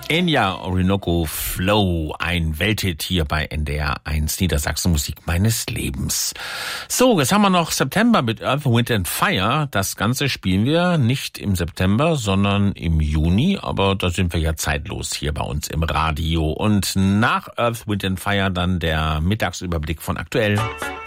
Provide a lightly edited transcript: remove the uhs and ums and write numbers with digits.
Enya Orinoco Flow, ein Welthit hier bei NDR 1 Niedersachsen, Musik meines Lebens. So, jetzt haben wir noch September mit Earth, Wind and Fire. Das Ganze spielen wir nicht im September, sondern im Juni, aber da sind wir ja zeitlos hier bei uns im Radio. Und nach Earth, Wind and Fire dann der Mittagsüberblick von aktuell.